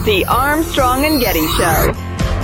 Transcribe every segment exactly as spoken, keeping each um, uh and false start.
The Armstrong and Getty Show.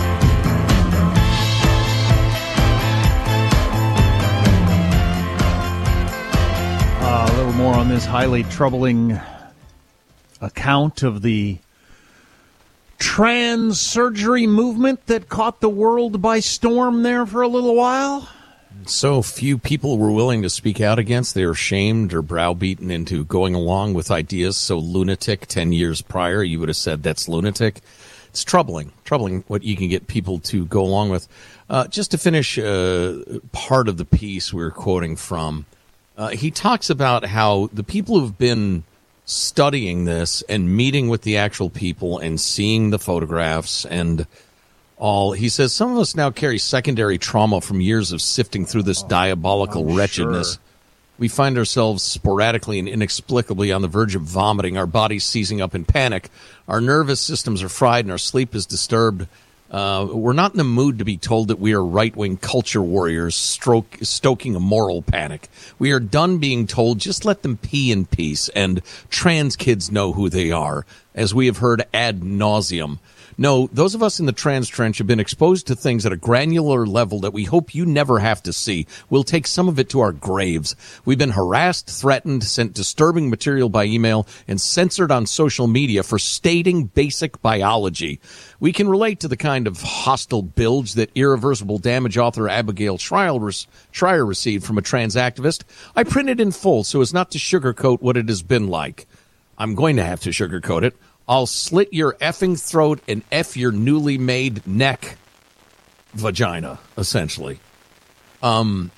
Uh, a little more on this highly troubling account of the trans surgery movement that caught the world by storm there for a little while. So few people were willing to speak out against. They were shamed or browbeaten into going along with ideas so lunatic. Ten years prior, you would have said that's lunatic. It's troubling, troubling what you can get people to go along with. Uh, just to finish uh, part of the piece we were quoting from, uh, he talks about how the people who've been studying this and meeting with the actual people and seeing the photographs and all, he says some of us now carry secondary trauma from years of sifting through this oh, diabolical I'm wretchedness. Sure. We find ourselves sporadically and inexplicably on the verge of vomiting, our bodies seizing up in panic, our nervous systems are fried, and our sleep is disturbed. Uh, we're not in the mood to be told that we are right-wing culture warriors stroke, stoking a moral panic. We are done being told, just let them pee in peace, and trans kids know who they are, as we have heard ad nauseum. No, those of us in the trans trench have been exposed to things at a granular level that we hope you never have to see. We'll take some of it to our graves. We've been harassed, threatened, sent disturbing material by email, and censored on social media for stating basic biology. We can relate to the kind of hostile bilge that irreversible damage author Abigail Schreier received from a trans activist. I printed in full so as not to sugarcoat what it has been like. I'm going to have to sugarcoat it. I'll slit your effing throat and F your newly made neck vagina, essentially. Um,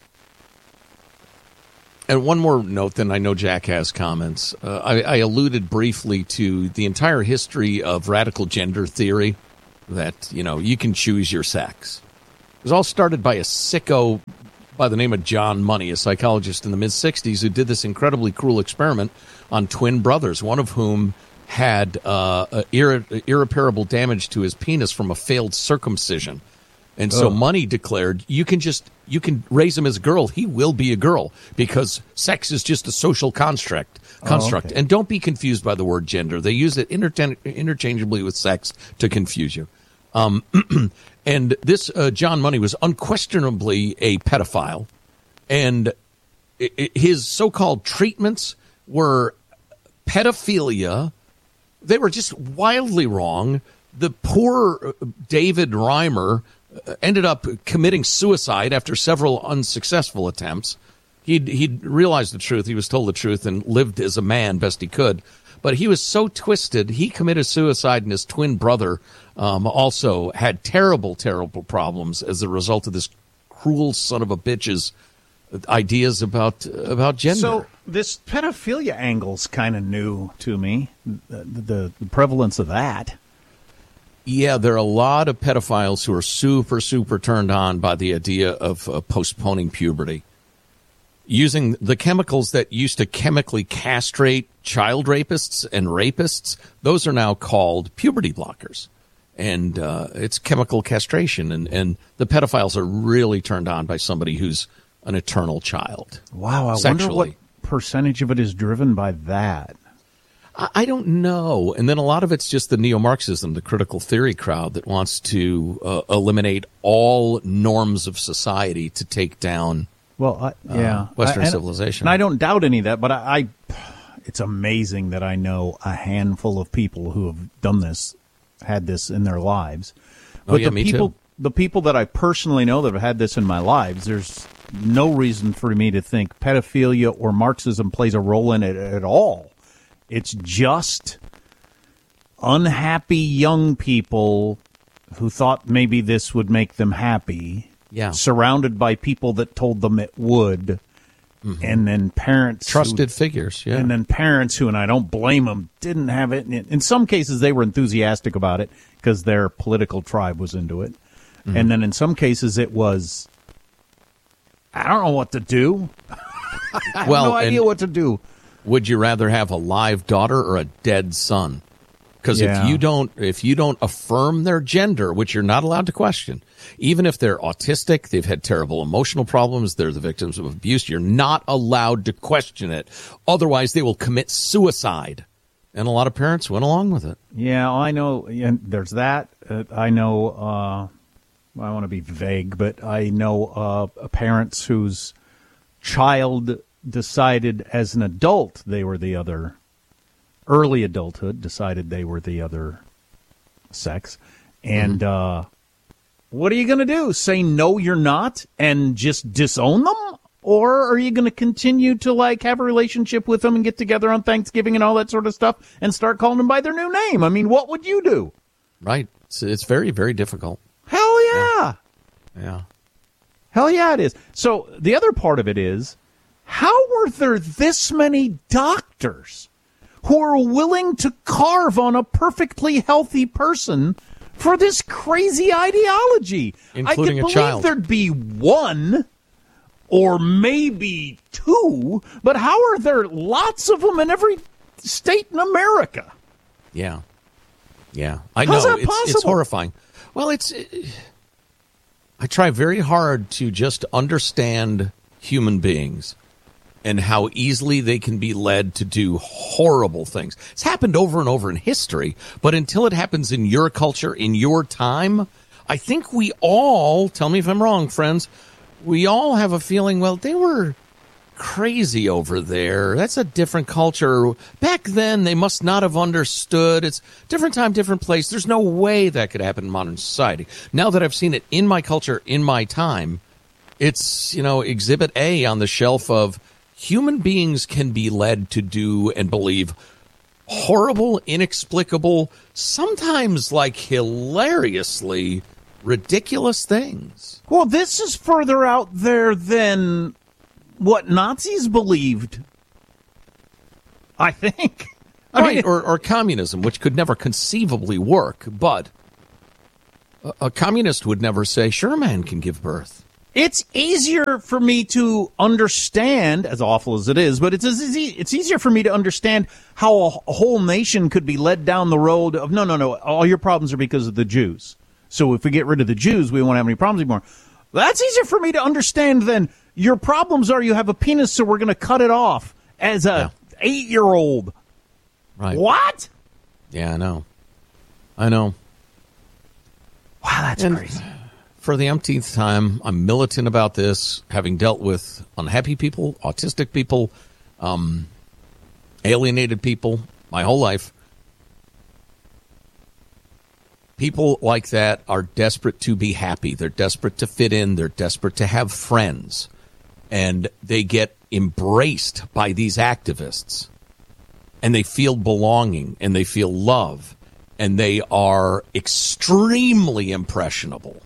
and one more note, then I know Jack has comments. Uh, I, I alluded briefly to the entire history of radical gender theory, that, you know, you can choose your sex. It was all started by a sicko by the name of John Money, a psychologist in the mid-sixties who did this incredibly cruel experiment on twin brothers, one of whom had uh, irre- irreparable damage to his penis from a failed circumcision. And so oh. Money declared, you can just, you can raise him as a girl. He will be a girl because sex is just a social construct. construct. Oh, okay. And don't be confused by the word gender. They use it inter- interchangeably with sex to confuse you. Um, and this uh, John Money was unquestionably a pedophile. And it, it, his so-called treatments were pedophilia. They were just wildly wrong. The poor David Reimer ended up committing suicide after several unsuccessful attempts. He'd, he'd realized the truth. He was told the truth and lived as a man best he could. But he was so twisted, he committed suicide, and his twin brother um, also had terrible, terrible problems as a result of this cruel son of a bitch's ideas about about gender. So this pedophilia angle's kind of new to me, the, the, the prevalence of that. Yeah, there are a lot of pedophiles who are super, super turned on by the idea of uh, postponing puberty. Using the chemicals that used to chemically castrate child rapists and rapists, those are now called puberty blockers. And uh, it's chemical castration. And, and the pedophiles are really turned on by somebody who's an eternal child. Wow, I sexually. wonder what percentage of it is driven by that. I, I don't know. And then a lot of it's just the neo-Marxism, the critical theory crowd that wants to uh, eliminate all norms of society to take down well, I, yeah. uh, Western I, and, civilization. And I don't doubt any of that, but I, I, it's amazing that I know a handful of people who have done this, had this in their lives. But oh, yeah, the me people, too. the people that I personally know that have had this in my lives, there's no reason for me to think pedophilia or Marxism plays a role in it at all. It's just unhappy young people who thought maybe this would make them happy, yeah. surrounded by people that told them it would, mm-hmm. and then parents... Trusted who, figures, yeah. And then parents who, and I don't blame them, didn't have it. In some cases, they were enthusiastic about it because their political tribe was into it. Mm-hmm. And then in some cases, it was... I don't know what to do. I have well, no idea what to do. Would you rather have a live daughter or a dead son? Because yeah. if you don't, if you don't affirm their gender, which you're not allowed to question, even if they're autistic, they've had terrible emotional problems, they're the victims of abuse, you're not allowed to question it. Otherwise, they will commit suicide. And a lot of parents went along with it. Yeah, I know. And there's that. Uh, I know. Uh, I want to be vague, but I know uh, parents whose child decided as an adult they were the other, early adulthood decided they were the other sex. And mm-hmm. uh, what are you going to do? Say, no, you're not, and just disown them? Or are you going to continue to, like, have a relationship with them and get together on Thanksgiving and all that sort of stuff and start calling them by their new name? I mean, what would you do? Right. It's, it's very, very difficult. Hell yeah. yeah. Yeah. Hell yeah, it is. So the other part of it is, how were there this many doctors who are willing to carve on a perfectly healthy person for this crazy ideology? Including I could a believe child. There'd be one or maybe two, but how are there lots of them in every state in America? Yeah. Yeah. I How's know. that It's, possible? it's horrifying. Well, it's. It, I try very hard to just understand human beings and how easily they can be led to do horrible things. It's happened over and over in history, but until it happens in your culture, in your time, I think we all, tell me if I'm wrong, friends, we all have a feeling, well, they were crazy over there. That's a different culture. Back then, they must not have understood. It's different time, different place. There's no way that could happen in modern society. Now that I've seen it in my culture, in my time, it's, you know, exhibit A on the shelf of human beings can be led to do and believe horrible, inexplicable, sometimes like hilariously ridiculous things. Well, this is further out there than what Nazis believed, I think. I Right, mean, or, or communism, which could never conceivably work, but a, a communist would never say, sure, man can give birth. it's easier for me to understand, as awful as it is, but it's easy, it's easier for me to understand how a, a whole nation could be led down the road of, no, no, no, all your problems are because of the Jews. So if we get rid of the Jews, we won't have any problems anymore. That's easier for me to understand than your problems are you have a penis, so we're going to cut it off as a Yeah. eight-year-old. Right. What? Yeah, I know. I know. Wow, that's And crazy. for the umpteenth time, I'm militant about this, having dealt with unhappy people, autistic people, um, alienated people my whole life. People like that are desperate to be happy. They're desperate to fit in. They're desperate to have friends. And they get embraced by these activists. And they feel belonging, and they feel love, and they are extremely impressionable.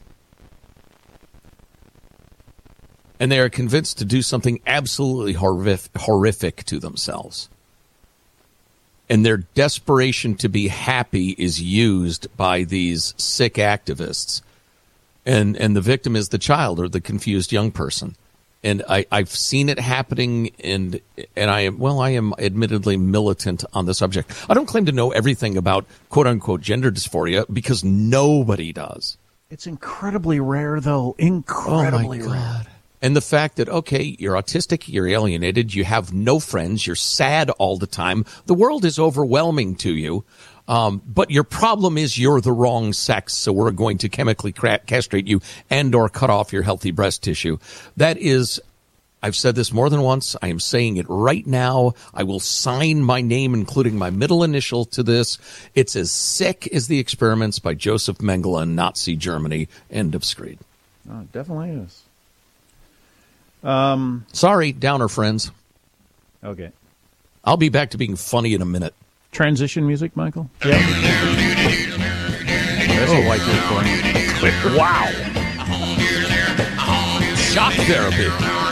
And they are convinced to do something absolutely horrific, horrific to themselves. And their desperation to be happy is used by these sick activists. And and the victim is the child or the confused young person. And I, I've seen it happening, and and I am, well, I am admittedly militant on the subject. I don't claim to know everything about quote-unquote gender dysphoria because nobody does. It's incredibly rare, though. Incredibly Oh, my rare. God. And the fact that, okay, you're autistic, you're alienated, you have no friends, you're sad all the time, the world is overwhelming to you, um, but your problem is you're the wrong sex, so we're going to chemically cra- castrate you and or cut off your healthy breast tissue. That is, I've said this more than once, I am saying it right now, I will sign my name, including my middle initial, to this. It's as sick as the experiments by Joseph Mengele in Nazi Germany. End of screed. Oh, it definitely is. Sorry, downer friends. Okay. I'll be back to being funny in a minute. Transition music, Michael? Yeah. There's a white dude for you. Wow. Shock therapy.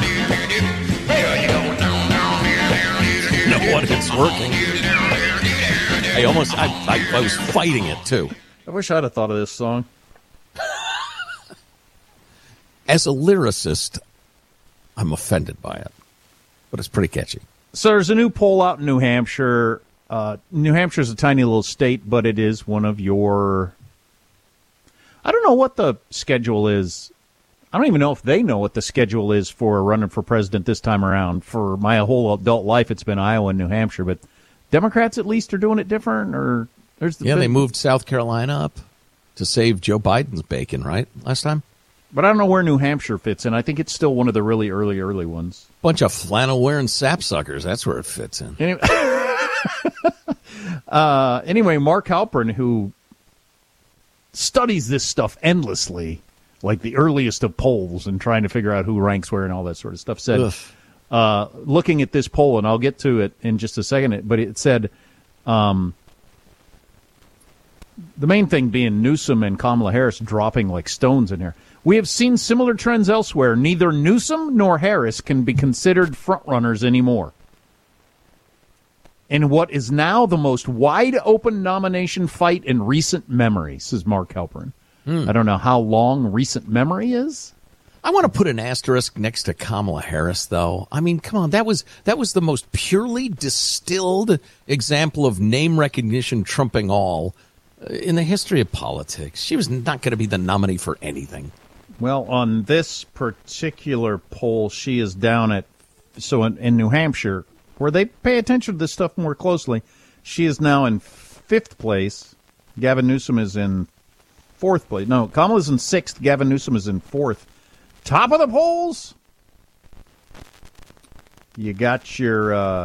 No one, it's working. I almost, I, I, I was fighting it too. I wish I'd have thought of this song. As a lyricist, I'm offended by it, but it's pretty catchy. So there's a new poll out in New Hampshire. Uh, New Hampshire's a tiny little state, but it is one of your... I don't know what the schedule is. I don't even know if they know what the schedule is for running for president this time around. For my whole adult life, it's been Iowa and New Hampshire, but Democrats at least are doing it different, or there's the yeah, bit, they moved South Carolina up to save Joe Biden's bacon, right? Last time? But I don't know where New Hampshire fits in. I think it's still one of the really early, early ones. Bunch of flannel-wearing sapsuckers. That's where it fits in. Anyway, uh, anyway, Mark Halperin, who studies this stuff endlessly, like the earliest of polls and trying to figure out who ranks where and all that sort of stuff, said, uh, looking at this poll, and I'll get to it in just a second, but it said, um, the main thing being Newsom and Kamala Harris dropping like stones in here. We have seen similar trends elsewhere. Neither Newsom nor Harris can be considered frontrunners anymore. In what is now the most wide-open nomination fight in recent memory, says Mark Halperin. Hmm. I don't know how long recent memory is. I want to put an asterisk next to Kamala Harris, though. I mean, come on, that was that was the most purely distilled example of name recognition trumping all in the history of politics. She was not going to be the nominee for anything. Well, on this particular poll, she is down at, so in, in New Hampshire, where they pay attention to this stuff more closely, she is now in fifth place. Gavin Newsom is in fourth place. No, Kamala's in sixth. Gavin Newsom is in fourth. Top of the polls, you got your uh,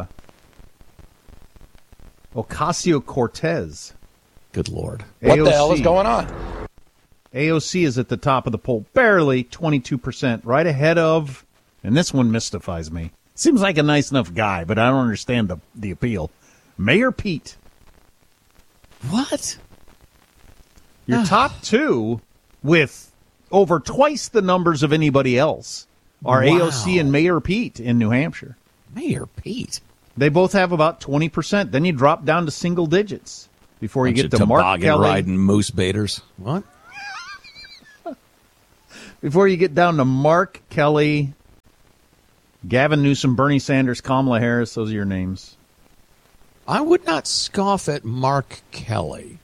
Ocasio-Cortez. Good Lord. What A O C. the hell is going on? A O C is at the top of the poll, barely twenty-two percent, right ahead of, and this one mystifies me. Seems like a nice enough guy, but I don't understand the, the appeal. Mayor Pete. What? Your top two, with over twice the numbers of anybody else, are Wow. A O C and Mayor Pete in New Hampshire. Mayor Pete. They both have about twenty percent. Then you drop down to single digits before you Bunch get of to Mark toboggan Kelly. riding moose baiters. What? Before you get down to Mark Kelly, Gavin Newsom, Bernie Sanders, Kamala Harris. Those are your names. I would not scoff at Mark Kelly.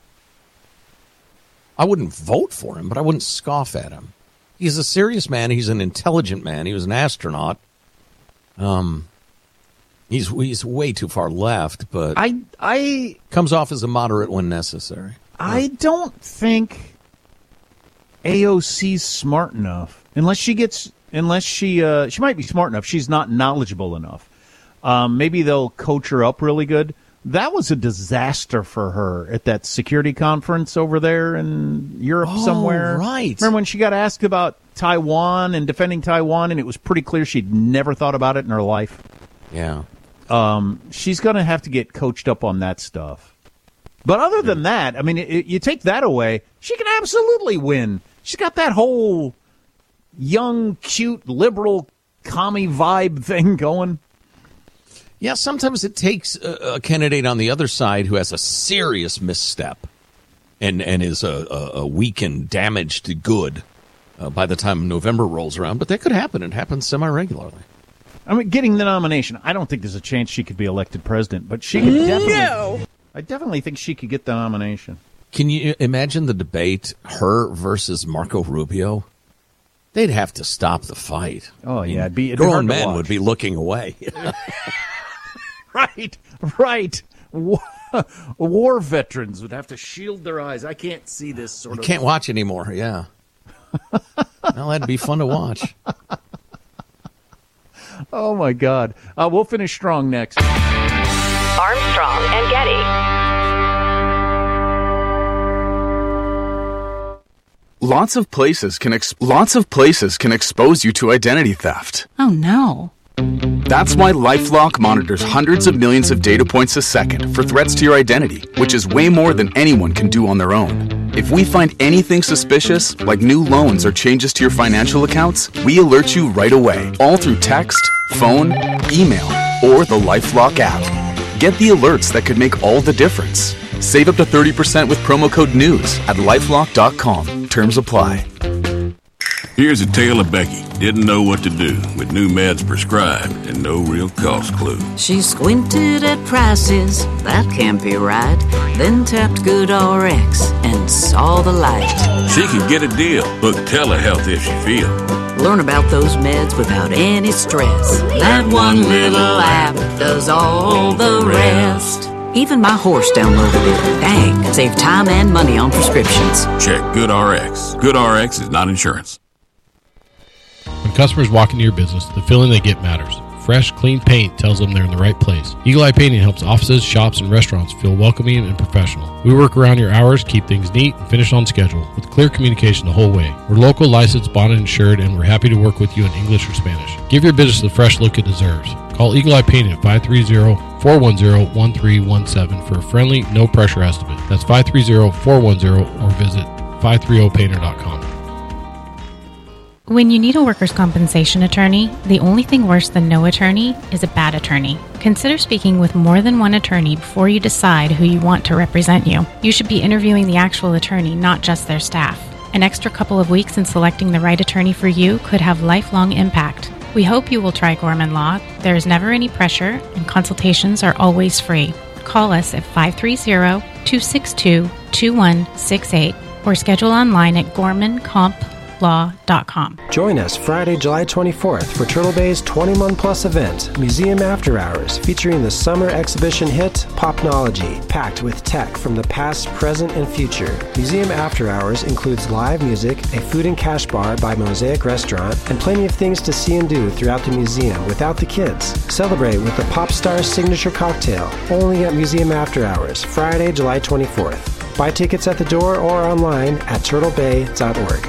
I wouldn't vote for him, but I wouldn't scoff at him. He's a serious man. He's an intelligent man. He was an astronaut. Um, he's he's way too far left, but I I comes off as a moderate when necessary. I don't think A O C's smart enough, unless she gets, unless she, uh, she might be smart enough. She's not knowledgeable enough. Um, maybe they'll coach her up really good. That was a disaster for her at that security conference over there in Europe Oh, somewhere. right. Remember when she got asked about Taiwan and defending Taiwan, and it was pretty clear she'd never thought about it in her life? Yeah. Um, she's going to have to get coached up on that stuff. But other than that, I mean, it, you take that away, she can absolutely win. She's got that whole young, cute, liberal, commie vibe thing going. Yeah, sometimes it takes a, a candidate on the other side who has a serious misstep and, and is a, a, a weakened, damaged good uh, by the time November rolls around. But that could happen. It happens semi-regularly. I mean, getting the nomination, I don't think there's a chance she could be elected president, but she could definitely. No. I definitely think she could get the nomination. Can you imagine the debate, her versus Marco Rubio? They'd have to stop the fight. Oh, yeah. It'd be, it'd be Grown hard to men watch. would be looking away. Right, right. War, war veterans would have to shield their eyes. I can't see this sort You of. can't watch anymore, yeah. Well, that'd be fun to watch. Oh, my God. Uh, we'll finish strong next. Armstrong and Getty. Lots of places can ex- lots of places can expose you to identity theft. Oh no. That's why LifeLock monitors hundreds of millions of data points a second for threats to your identity, which is way more than anyone can do on their own. If we find anything suspicious, like new loans or changes to your financial accounts, we alert you right away, all through text, phone, email, or the LifeLock app. Get the alerts that could make all the difference. Save up to thirty percent with promo code NEWS at lifelock dot com. Terms apply. Here's a tale of Becky. Didn't know what to do with new meds prescribed and no real cost clue. She squinted at prices, that can't be right. Then tapped GoodRx and saw the light. She could get a deal. Book telehealth if she feel. Learn about those meds without any stress. That one little app does all the rest. Even my horse downloaded it. Dang, save time and money on prescriptions. Check GoodRx. GoodRx is not insurance. When customers walk into your business, the feeling they get matters. Fresh, clean paint tells them they're in the right place. Eagle Eye Painting helps offices, shops, and restaurants feel welcoming and professional. We work around your hours, keep things neat, and finish on schedule with clear communication the whole way. We're local, licensed, bonded, insured, and we're happy to work with you in English or Spanish. Give your business the fresh look it deserves. Call Eagle Eye Painting at five three zero, four one zero, one three one seven for a friendly, no-pressure estimate. That's five three zero, four one zero or visit five thirty painter dot com. When you need a workers' compensation attorney, the only thing worse than no attorney is a bad attorney. Consider speaking with more than one attorney before you decide who you want to represent you. You should be interviewing the actual attorney, not just their staff. An extra couple of weeks in selecting the right attorney for you could have lifelong impact. We hope you will try Gorman Law. There is never any pressure, and consultations are always free. Call us at five three zero, two six two, two one six eight or schedule online at gorman comp law dot com. Join us Friday, July twenty-fourth for Turtle Bay's twenty-one plus event, Museum After Hours, featuring the summer exhibition hit Popnology, packed with tech from the past, present, and future. Museum After Hours includes live music, a food and cash bar by Mosaic Restaurant, and plenty of things to see and do throughout the museum without the kids. Celebrate with the Pop Star signature cocktail, only at Museum After Hours, Friday, July twenty-fourth. Buy tickets at the door or online at turtle bay dot org.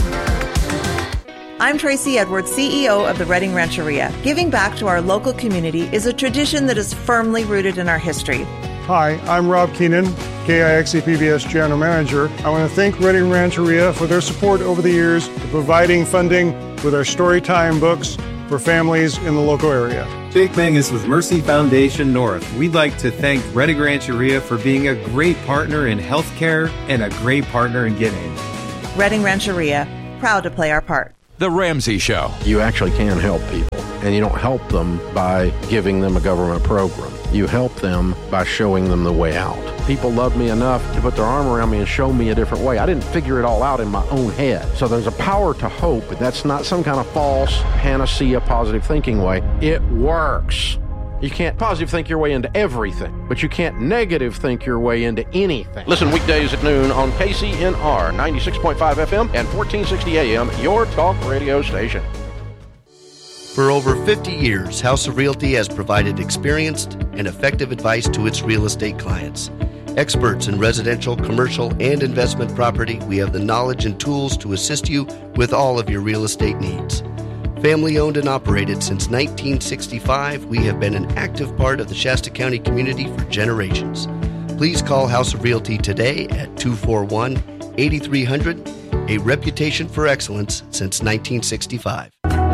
I'm Tracy Edwards, C E O of the Redding Rancheria. Giving back to our local community is a tradition that is firmly rooted in our history. Hi, I'm Rob Keenan, K I X E P B S General Manager. I want to thank Redding Rancheria for their support over the years, providing funding with our Storytime books for families in the local area. Jake Mangus with Mercy Foundation North. We'd like to thank Redding Rancheria for being a great partner in healthcare and a great partner in giving. Redding Rancheria, proud to play our part. The Ramsey Show. You actually can help people, and you don't help them by giving them a government program. You help them by showing them the way out. People love me enough to put their arm around me and show me a different way. I didn't figure it all out in my own head. So there's a power to hope, but that's not some kind of false panacea positive thinking way. It works. You can't positive think your way into everything, but you can't negative think your way into anything. Listen weekdays at noon on K C N R ninety-six point five F M and fourteen sixty A M, your talk radio station. For over fifty years, House of Realty has provided experienced and effective advice to its real estate clients. Experts in residential, commercial, and investment property, we have the knowledge and tools to assist you with all of your real estate needs. Family owned and operated since nineteen sixty-five, we have been an active part of the Shasta County community for generations. Please call House of Realty today at two four one, eight three zero zero, a reputation for excellence since nineteen sixty-five.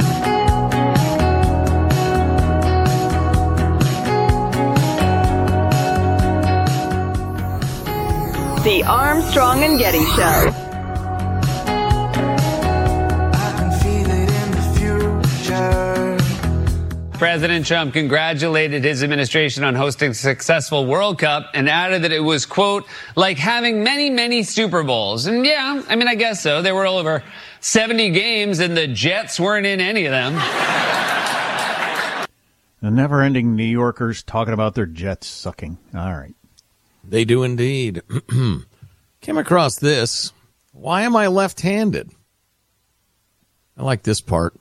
The Armstrong and Getty Show. President Trump congratulated his administration on hosting a successful World Cup and added that it was, quote, like having many, many Super Bowls. And yeah, I mean, I guess so. There were over seventy games and the Jets weren't in any of them. The never-ending New Yorkers talking about their Jets sucking. All right. They do indeed. Came across this. Why am I left-handed? I like this part.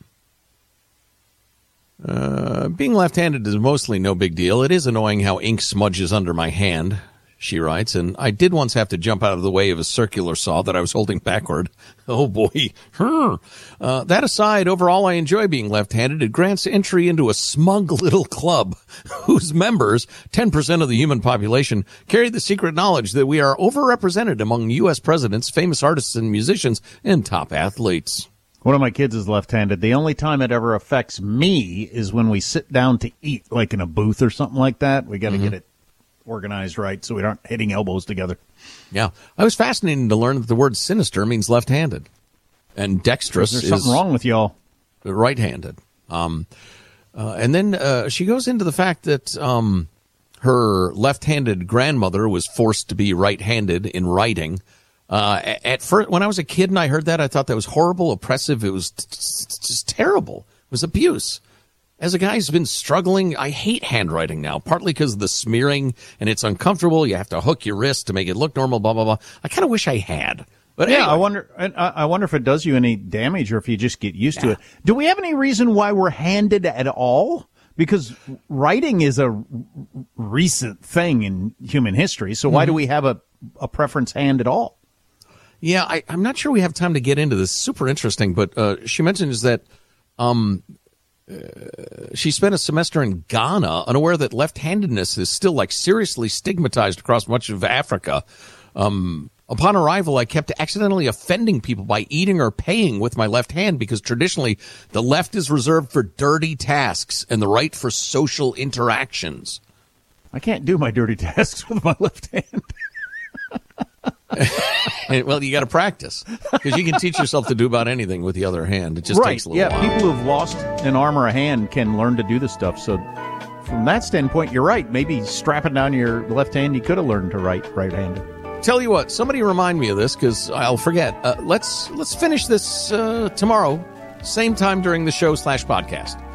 Uh, being left-handed is mostly no big deal. It is annoying how ink smudges under my hand, she writes, and I did once have to jump out of the way of a circular saw that I was holding backward. Oh, boy. Uh, that aside, overall, I enjoy being left-handed. It grants entry into a smug little club whose members, ten percent of the human population, carry the secret knowledge that we are overrepresented among U S presidents, famous artists and musicians, and top athletes. One of my kids is left-handed. The only time it ever affects me is when we sit down to eat, like in a booth or something like that. We got to mm-hmm. get it organized right so we aren't hitting elbows together. Yeah. I was fascinated to learn that the word sinister means left-handed. And dexterous There's is something wrong with y'all. Right-handed. Um, uh, and then uh, she goes into the fact that um, her left-handed grandmother was forced to be right-handed in writing. Uh, at first, when I was a kid and I heard that, I thought that was horrible, oppressive. It was t- t- just terrible. It was abuse. as a guy who's been struggling, I hate handwriting now, partly because of the smearing and it's uncomfortable. You have to hook your wrist to make it look normal, blah, blah, blah. I kind of wish I had. But yeah, anyway. I wonder. I wonder if it does you any damage or if you just get used yeah. to it. Do we have any reason why we're handed at all? Because writing is a recent thing in human history. So why mm-hmm. do we have a, a preference hand at all? Yeah, I, I'm not sure we have time to get into this. Super interesting. But uh, she mentions that um, uh, she spent a semester in Ghana, unaware that left-handedness is still like seriously stigmatized across much of Africa. Um, upon arrival, I kept accidentally offending people by eating or paying with my left hand because traditionally the left is reserved for dirty tasks and the right for social interactions. I can't do my dirty tasks with my left hand. Well, you got to practice because you can teach yourself to do about anything with the other hand. It just right. takes a little yeah, while. People who've lost an arm or a hand can learn to do this stuff. So from that standpoint, you're right. Maybe strapping down your left hand, you could have learned to write right-handed. Tell you what, somebody remind me of this because I'll forget. Uh, let's let's finish this uh, tomorrow, same time during the show slash podcast.